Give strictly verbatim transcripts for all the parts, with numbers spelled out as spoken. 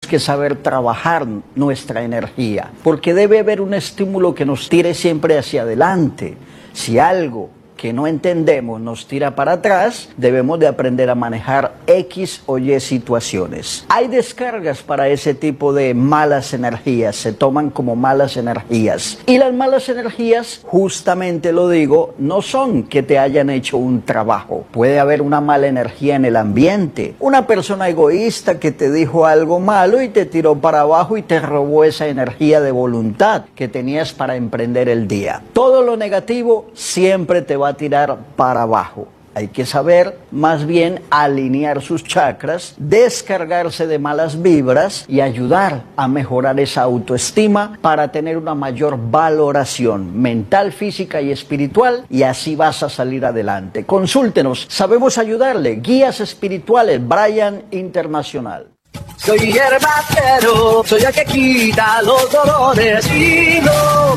que saber trabajar nuestra energía, porque debe haber un estímulo que nos tire siempre hacia adelante. Si algo que no entendemos nos tira para atrás, debemos de aprender a manejar X o Y situaciones. Hay descargas para ese tipo de malas energías, se toman como malas energías. Y las malas energías, justamente lo digo, no son que te hayan hecho un trabajo. Puede haber una mala energía en el ambiente, una persona egoísta que te dijo algo malo y te tiró para abajo y te robó esa energía de voluntad que tenías para emprender el día. Todo lo negativo siempre te va a tirar para abajo. Hay que saber más bien alinear sus chakras, descargarse de malas vibras y ayudar a mejorar esa autoestima para tener una mayor valoración mental, física y espiritual, y así vas a salir adelante. Consúltenos, sabemos ayudarle. Guías espirituales Brian Internacional. Soy herbatero, soy el que quita los dolores y no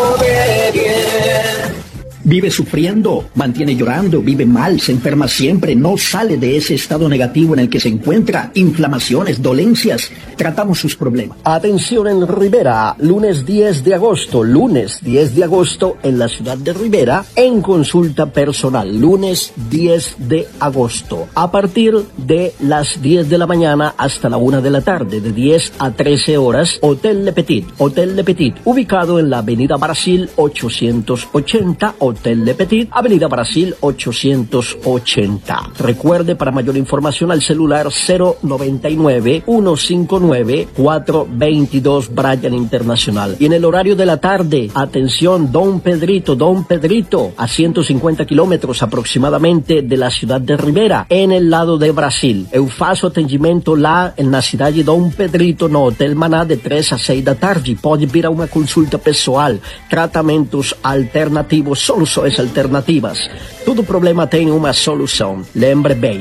pone bien. Vive sufriendo, mantiene llorando, vive mal, se enferma siempre, no sale de ese estado negativo en el que se encuentra, inflamaciones, dolencias. Tratamos sus problemas. Atención en Rivera, lunes diez de agosto, lunes diez de agosto en la ciudad de Rivera, en consulta personal, lunes diez de agosto, a partir de las diez de la mañana hasta la una de la tarde, de diez a trece horas, Hotel Le Petit, Hotel Le Petit, ubicado en la avenida Brasil ochocientos ochenta, Hotel Le Petit, Avenida Brasil ochocientos ochenta. Recuerde, para mayor información al celular cero noventa y nueve, ciento cincuenta y nueve, cuatrocientos veintidós Brian Internacional. Y en el horario de la tarde, atención, Don Pedrito, Don Pedrito, a ciento cincuenta kilómetros aproximadamente de la ciudad de Rivera, en el lado de Brasil. Eu faço atendimento lá na cidade de Dom Pedrito, no Hotel Maná, de três a seis da tarde. Pode vir a uma consulta pessoal, tratamentos alternativos, soluções alternativas. Todo problema tem uma solução. Lembre bem.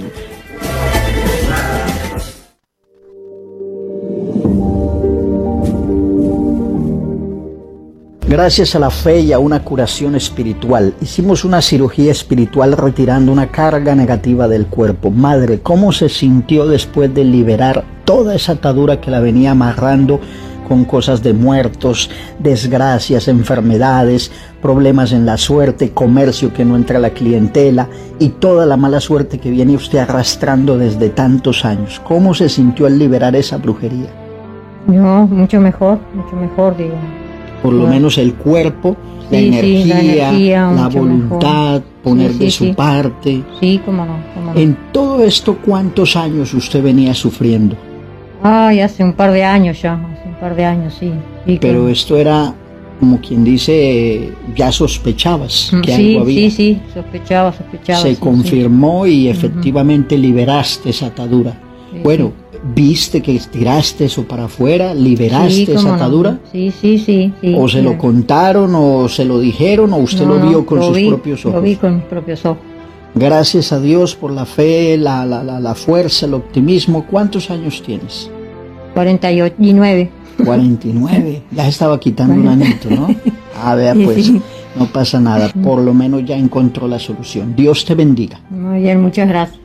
Gracias a la fe y a una curación espiritual, hicimos una cirugía espiritual retirando una carga negativa del cuerpo. Madre, ¿cómo se sintió después de liberar toda esa atadura que la venía amarrando con cosas de muertos, desgracias, enfermedades, problemas en la suerte, comercio que no entra a la clientela y toda la mala suerte que viene usted arrastrando desde tantos años? ¿Cómo se sintió al liberar esa brujería? No, mucho mejor, mucho mejor, digo. Por lo menos el cuerpo, la, sí, energía, sí, la, energía, la voluntad, mejor. poner sí, de sí, su sí. parte. Sí, cómo no, cómo no. En todo esto, ¿cuántos años usted venía sufriendo? Ay, hace un par de años ya, hace un par de años, sí. sí Pero que... esto era, como quien dice, ya sospechabas que sí, algo había. Sí, sí, sospechaba, sospechaba. Se sí, confirmó sí. y efectivamente uh-huh. liberaste esa atadura. Sí, bueno, sí. ¿viste que tiraste eso para afuera? ¿Liberaste sí, esa no. atadura? Sí, sí, sí. sí ¿O se sí. lo contaron o se lo dijeron o usted no, lo vio con lo sus vi, propios ojos? Lo vi con mis propios ojos. Gracias a Dios por la fe, la, la, la, la fuerza, el optimismo. ¿Cuántos años tienes? cuarenta y nueve. cuarenta y nueve. Ya estaba quitando un añito, ¿no? A ver, pues, sí. no pasa nada. Por lo menos ya encontró la solución. Dios te bendiga. Muy bien, muchas gracias.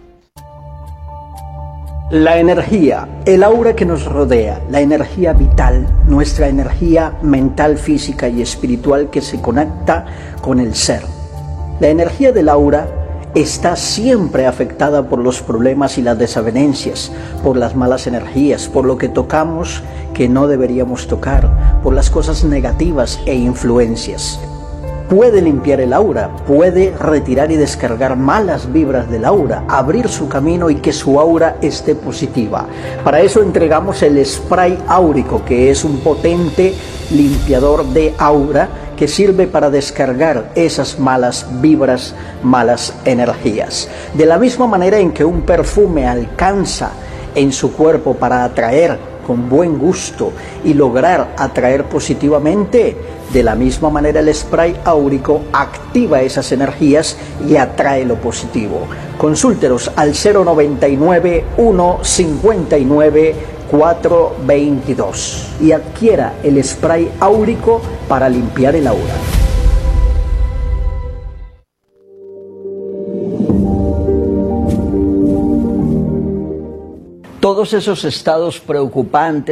La energía, el aura que nos rodea, la energía vital, nuestra energía mental, física y espiritual que se conecta con el ser. La energía del aura está siempre afectada por los problemas y las desavenencias, por las malas energías, por lo que tocamos que no deberíamos tocar, por las cosas negativas e influencias. Puede limpiar el aura, puede retirar y descargar malas vibras del aura, abrir su camino y que su aura esté positiva. Para eso entregamos el spray áurico, que es un potente limpiador de aura que sirve para descargar esas malas vibras, malas energías. De la misma manera en que un perfume alcanza en su cuerpo para atraer con buen gusto y lograr atraer positivamente, de la misma manera el spray áurico activa esas energías y atrae lo positivo. Consúltenos al cero noventa y nueve, ciento cincuenta y nueve, cuatrocientos veintidós y adquiera el spray áurico para limpiar el aura. Todos esos estados preocupantes